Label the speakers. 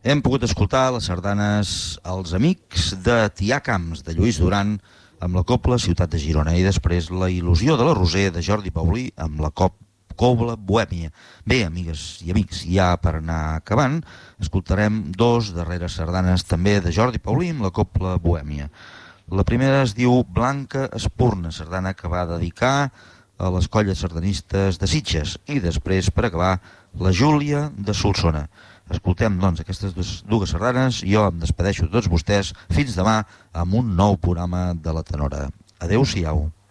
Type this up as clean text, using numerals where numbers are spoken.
Speaker 1: Hem pogut escoltar les sardanes Els Amics de Tià Camps, de Lluís Duran, amb la Cobla Ciutat de Girona, i després La Il·lusió de la Roser, de Jordi Paulí, amb la Cobla Bohèmia. Bé, amigues i amics, ja per anar acabant, escoltarem dos darreres sardanes també de Jordi Paulí amb la Cobla Bohèmia. La primera es diu Blanca Espurna, sardana que va dedicar a les colles sardanistes de Sitges, i després, per acabar, la Júlia de Solsona. Escoltem, doncs, aquestes dues sardanes. Jo em despedeixo de tots vostès. Fins demà amb un nou programa de La Tenora. Adéu-siau.